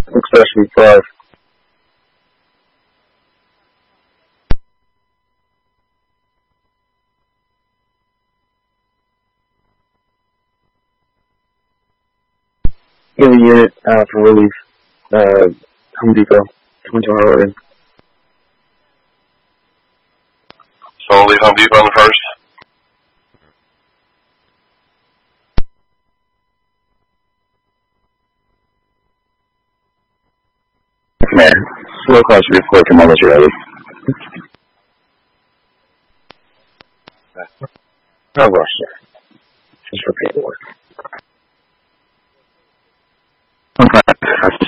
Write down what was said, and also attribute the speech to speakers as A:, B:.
A: Looks like should be 5. Give a unit for relief. Home Depot, 22 ordering.
B: So we'll leave Home Depot on the first.
A: Command. Slow class should be 4 to military ready. No rush, sir. Just for paperwork. Okay.